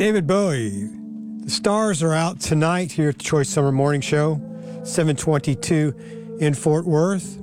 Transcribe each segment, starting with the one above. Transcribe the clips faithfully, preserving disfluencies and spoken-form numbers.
David Bowie. The stars are out tonight here at the Choice Summer Morning Show, seven twenty-two in Fort Worth.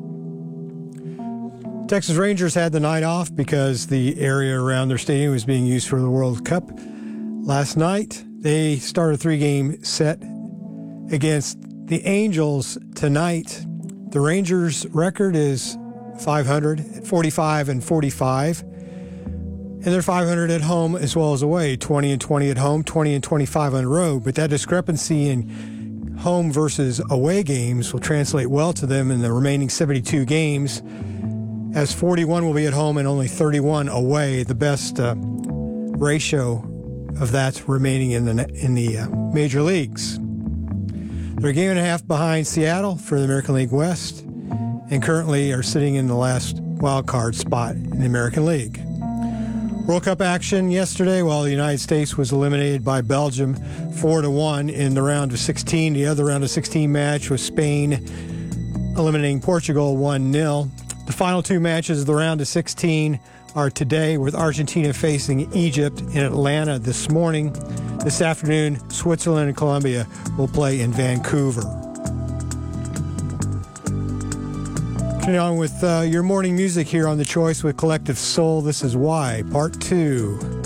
Texas Rangers had the night off because the area around their stadium was being used for the World Cup. Last night, they started a three-game set against the Angels tonight. The Rangers' record is five hundred, forty-five and forty-five. And they're five hundred at home as well as away, twenty and twenty at home, twenty and twenty-five on the road. But that discrepancy in home versus away games will translate well to them in the remaining seventy-two games, as forty-one will be at home and only thirty-one away. The best uh, ratio of that's remaining in the in the uh, major leagues. They're a game and a half behind Seattle for the American League West, and currently are sitting in the last wild card spot in the American League. World Cup action yesterday, while the United States was eliminated by Belgium four to one in the round of sixteen. The other round of sixteen match was Spain eliminating Portugal one nil. The final two matches of the round of sixteen are today, with Argentina facing Egypt in Atlanta this morning. This afternoon, Switzerland and Colombia will play in Vancouver. Continuing on with uh, your morning music here on The Choice with Collective Soul. This is Why, Part two.